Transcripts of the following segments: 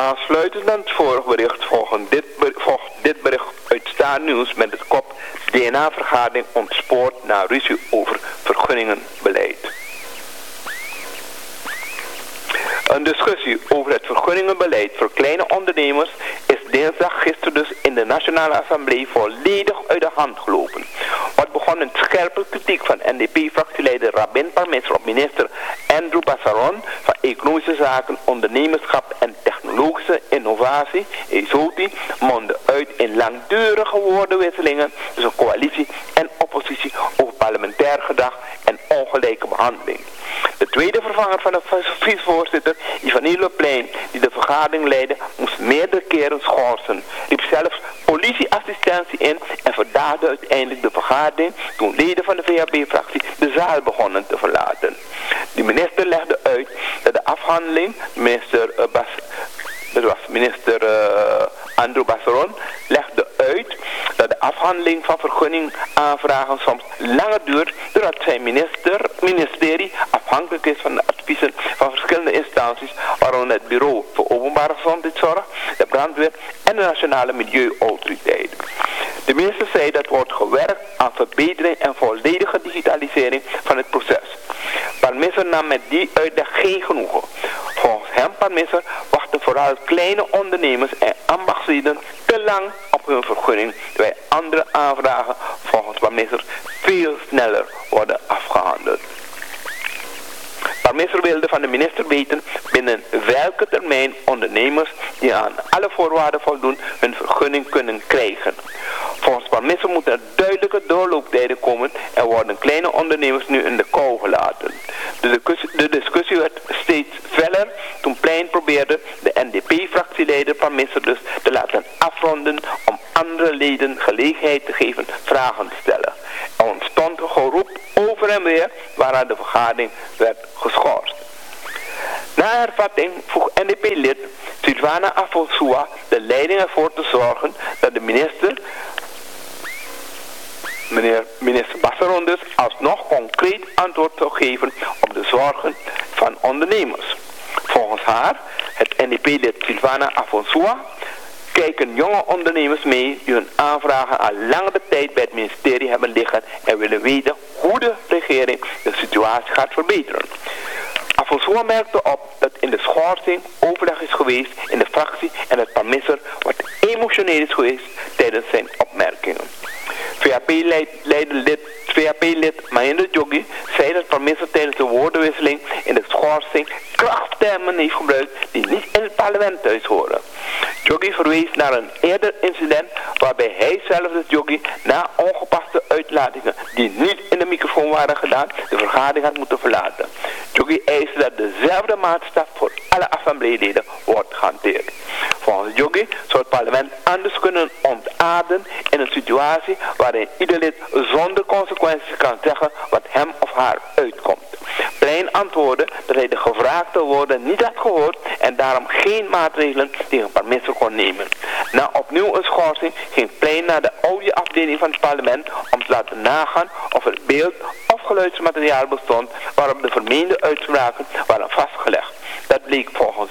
Aansluitend aan het vorige bericht volgt dit bericht uit Staarnieuws met het kop DNA-vergadering ontspoort na ruzie over vergunningenbeleid. Een discussie over het vergunningenbeleid voor kleine ondernemers is dinsdag gisteren dus in de Nationale Assemblée volledig uit de hand gelopen. Wat begon een scherpe kritiek van NDP-fractieleider Rabin Parmeester op minister Andrew Bassaron van Economische Zaken, Ondernemerschap en Technologische Innovatie, ESOTI, mondde uit in langdurige woordenwisselingen tussen coalitie en oppositie over parlementair gedrag en ongelijke behandeling. De tweede vervanger van de vicevoorzitter, Yvonne Le Plein, die de vergadering leidde, moest meerdere keren schorsen, riep zelfs politieassistentie in en verdaagde uiteindelijk de vergadering toen leden van de VHP-fractie de zaal begonnen te verlaten. De minister legde uit dat de afhandeling, minister Andrew Bassaron legde uit dat de afhandeling van vergunningaanvragen soms langer duurt doordat zijn ministerie afhankelijk is van de adviezen van verschillende instanties, waaronder het Bureau voor Openbare Gezondheidszorg, de brandweer en de Nationale Milieuautoriteit. De minister zei dat wordt gewerkt aan verbetering en volledige digitalisering van het proces. Parmeester nam met die uitleg geen genoegen. Volgens hem, Parmeester, wachten vooral kleine ondernemers en ambachtslieden te lang op hun vergunning, terwijl andere aanvragen volgens Parmeester veel sneller worden afgehandeld. Parmeester wilde van de minister weten binnen welke termijn ondernemers die aan alle voorwaarden voldoen hun vergunning kunnen krijgen. Volgens Parmeester moeten er duidelijke doorlooptijden komen en worden kleine ondernemers nu in de kou gelaten. De discussie werd steeds feller toen Plein probeerde de NDP-fractieleider Parmeester dus te laten afronden om andere leden gelegenheid te geven vragen te stellen. Er ontstond een geroep over en weer waaraan de vergadering werd geschorst. Na hervatting vroeg NDP-lid Sylvana Afonsua de leiding ervoor te zorgen dat de minister Bassaron dus alsnog concreet antwoord zou geven op de zorgen van ondernemers. Volgens haar, het NDP-lid Sylvana Afonsua, kijken jonge ondernemers mee die hun aanvragen al langere tijd bij het ministerie hebben liggen en willen weten hoe de regering de situatie gaat verbeteren. Afonsua merkte op dat in de schorsing overleg is geweest in de fractie en dat Parmeester wat emotioneel is geweest tijdens zijn opmerkingen. VHP-lid Mahinder Joggi zei dat Parmeester tijdens de woordenwisseling in de schorsing krachttermen heeft gebruikt die niet in het parlement thuis horen. Joggi verwees naar een eerder incident waarbij hij zelf, de Joggi, na ongepaste uitlatingen die niet in de microfoon waren gedaan, de vergadering had moeten verlaten. Joggi eiste dat dezelfde maatstaf voor alle assembleeleden wordt gehanteerd. Volgens Joggi zou het parlement anders kunnen ontaarden in een situatie waarin ieder lid zonder consequenties kan zeggen wat hem of haar uitkomt. Plein antwoordde dat hij de gevraagde woorden niet had gehoord en daarom geen maatregelen tegen Parmeester kon nemen. Na opnieuw een schorsing ging Plein naar de audioafdeling van het parlement om te laten nagaan of er beeld of geluidsmateriaal bestond waarop de vermeende uitspraken waren vastgelegd. Dat bleek volgens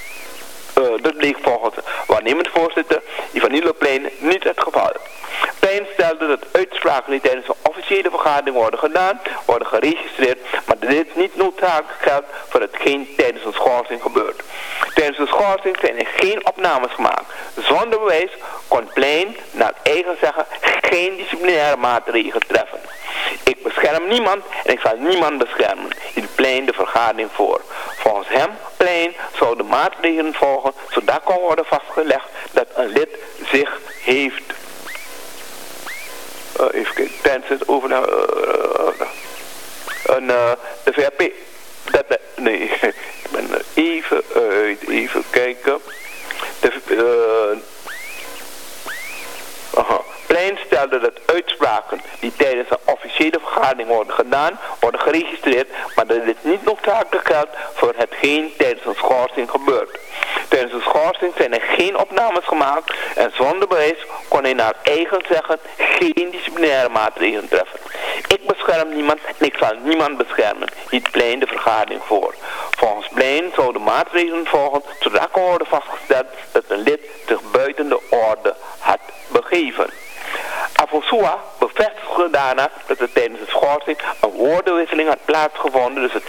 waarnemend voorzitter Yvonne Le Plein niet het geval. Plein stelde dat uitspraken die tijdens een officiële vergadering worden gedaan, worden geregistreerd, maar dat dit niet noodzakelijk geldt voor hetgeen tijdens een schorsing gebeurt. Tijdens de schorsing zijn er geen opnames gemaakt. Zonder bewijs kon Plein naar eigen zeggen geen disciplinaire maatregelen treffen. Ik bescherm niemand en ik zal niemand beschermen, hield Plein de vergadering voor. Volgens hem, Plein, zouden maatregelen volgen zodat kon worden vastgelegd dat een lid zich heeft even kijken, tijdens het overleg de VHP ik ben er even uit, even kijken. Plein stelde dat uitspraken die tijdens een officiële vergadering worden gedaan, worden geregistreerd, maar dat dit niet noodzakelijk geldt voor hetgeen tijdens een schorsing gebeurt. Tijdens de schorsing zijn er geen opnames gemaakt en zonder bewijs kon hij naar eigen zeggen geen disciplinaire maatregelen treffen. Ik bescherm niemand en ik zal niemand beschermen, hield Plein de vergadering voor. Volgens Plein zouden maatregelen volgen zodra kan worden vastgesteld dat een lid zich buiten de orde had begeven. Afosua bevestigde daarna dat er tijdens de schorsing een woordenwisseling had plaatsgevonden. Dus het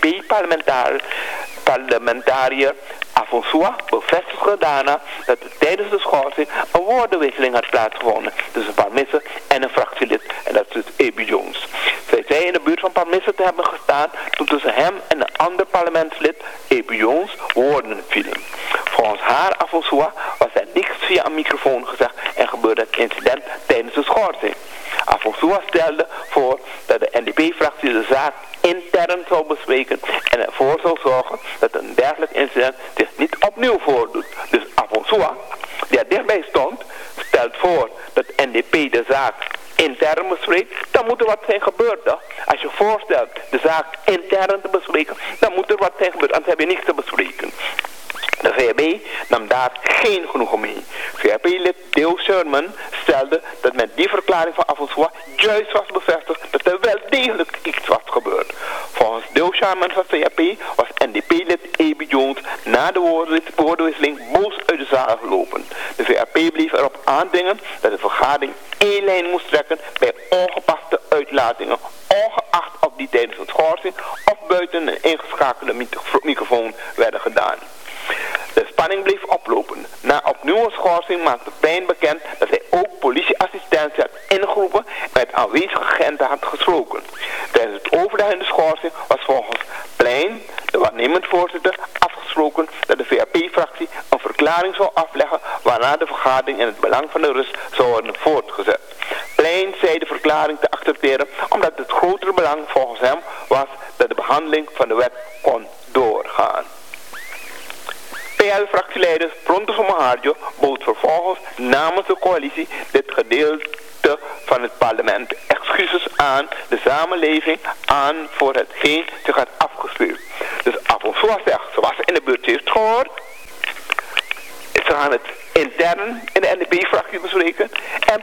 NDP-parlementariër Afosua bevestigde daarna dat er tijdens de schorsing een woordenwisseling had plaatsgevonden tussen Parmisse en een fractielid, en dat is dus Ebi Jones. Zij zei in de buurt van Parmisse te hebben gestaan toen tussen hem en een ander parlementslid, Ebi Jones, woorden vielen. Volgens haar Afosua was er niks via een microfoon gezegd en gebeurde het incident tijdens de schorsing. Afosua stelde voor dat de NDP-fractie de zaak intern zou bespreken en ervoor zou zorgen dat een dergelijk incident zich niet opnieuw voordoet. Dus Afosua, die er dichtbij stond, stelt voor dat NDP de zaak intern bespreekt, dan moet er wat zijn gebeurd. Hè? Als je voorstelt de zaak intern te bespreken, dan moet er wat zijn gebeurd, anders heb je niks te bespreken. De VHB nam daar geen genoegen mee. VHB-lid Dale Sherman stelde dat met die verklaring van Afosua juist was bevestigd dat er wel degelijk iets was gebeurd. Volgens Dale Sherman van VHB was NDP-lid Ebi Jones na de woordenwisseling boos uit de zaal gelopen. De VHB bleef erop aandringen dat de vergadering één lijn moest trekken bij ongepaste uitlatingen, ongeacht of die tijdens een schorsing of buiten een ingeschakelde microfoon werden gedaan. De spanning bleef oplopen. Na opnieuw een schorsing maakte Plein bekend dat hij ook politieassistentie had ingeroepen en met aanwezige agenten had gesproken. Tijdens het overleg in de schorsing was volgens Plein, de waarnemend voorzitter, afgesproken dat de VHP-fractie een verklaring zou afleggen waarna de vergadering in het belang van de rust zou worden voortgezet. Plein zei de verklaring te accepteren omdat het grotere belang volgens hem was dat de behandeling van de wet kon doorgaan. PL-fractieleider Pronto Somoharjo bood vervolgens namens de coalitie dit gedeelte van het parlement excuses aan de samenleving aan voor hetgeen zich had afgespeeld. Dus Afosua zegt, zoals ze in de buurt heeft gehoord, ze gaan het intern in de NDP-fractie bespreken en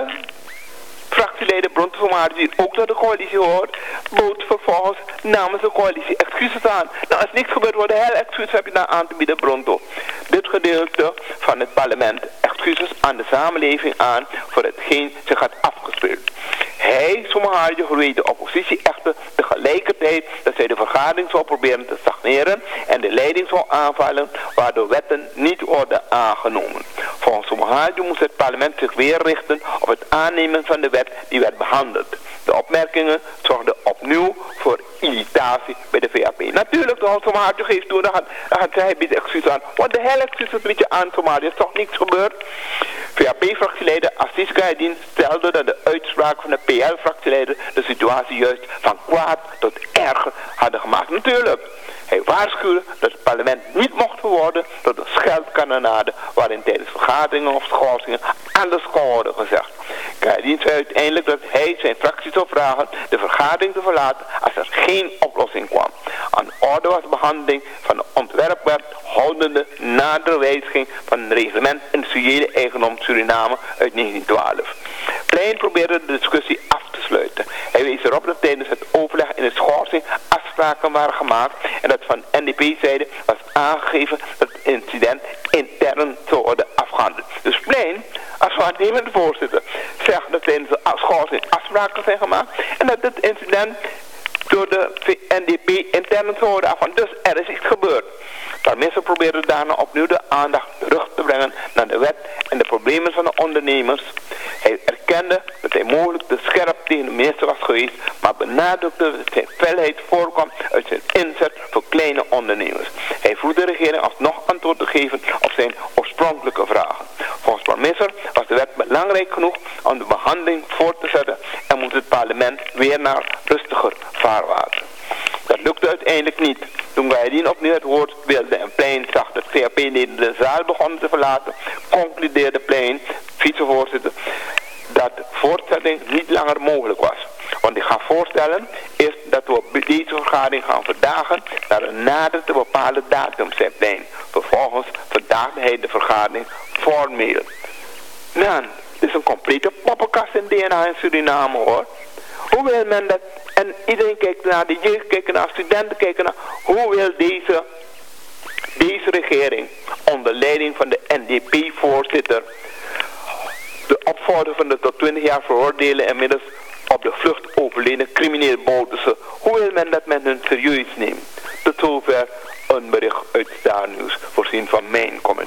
PL-fractieleider Pronto Somoharjo, die ook tot de coalitie hoort, bood vervolgens namens de coalitie excuses aan. Nou, als niks gebeurt, worden heel excuses heb je daar aan te bieden, Pronto. Dit gedeelte van het parlement excuses aan de samenleving aan voor hetgeen zich had afgespeeld. Hij, Somoharjo, verweet de oppositie echter tegelijkertijd dat zij de vergadering zou proberen te stagneren en de leiding zou aanvallen, waardoor wetten niet worden aangenomen. Volgens Somoharjo moest het parlement zich weer richten op het aannemen van de wet die werd behandeld. De opmerkingen zorgden opnieuw voor irritatie bij de VHP. Natuurlijk, de Somoharjo geeft toe, dan gaat hij biedt excuus aan. Wat de hel excuus bied je aan, Somoharjo? Er is toch niks gebeurd? VHP-fractieleider Assis Gaidin stelde dat de uitspraak van de PL-fractieleider de situatie juist van kwaad tot erger hadden gemaakt. Natuurlijk. Hij waarschuwde dat het parlement niet mocht worden tot een scheldkanonade waarin tijdens vergaderingen of schorsingen anders kon worden gezegd. Gaidin zei uiteindelijk dat hij zijn fractie zou vragen de vergadering te verlaten als er geen oplossing kwam. Aan de orde was de behandeling van de ontwerpwet houdende na de wijziging van het reglement industriële eigendom Suriname uit 1912. Plein probeerde de discussie af te sluiten. Hij wees erop dat tijdens het overleg in de schorsing afspraken waren gemaakt en dat van NDP-zijde was aangegeven dat het incident intern zou worden afgehandeld. Dus Plein, als waarnemende voorzitter, zegt dat tijdens de schorsing afspraken zijn gemaakt en dat het incident door de NDP intern zou worden afgehandeld. Dus er is iets gebeurd. Parmisse probeerde daarna opnieuw de aandacht terug te brengen naar de wet en de problemen van de ondernemers. Hij erkende dat hij mogelijk te scherp tegen de minister was geweest, maar benadrukte dat zijn felheid voorkwam uit zijn inzet voor kleine ondernemers. Hij vroeg de regering alsnog antwoord te geven op zijn oorspronkelijke vragen. Volgens Parmisse was de wet belangrijk genoeg om de behandeling voort te zetten en moest het parlement weer naar rustiger vaarwater. Dat lukte uiteindelijk niet. Toen Gaidin opnieuw het woord wilde en Plein zag dat VHP-leden de zaal begonnen te verlaten, concludeerde Plein, vicevoorzitter, dat voortzetting niet langer mogelijk was. Want ik ga voorstellen is dat we deze vergadering gaan verdagen naar een nader te bepalen datum, zei Plein. Vervolgens verdaagde hij de vergadering formeel. Man, dit is een complete poppenkast in DNA in Suriname, hoor. Hoe wil men dat En iedereen kijkt naar de jeugd, kijkt naar studenten, kijkt naar hoe wil deze regering onder leiding van de NDP-voorzitter de opvolger van de tot 20 jaar veroordelen inmiddels op de vlucht overleden criminele Bouterse. Hoe wil men dat men hun serieus neemt? Tot zover een bericht uit Star News, voorzien van mijn commentaar.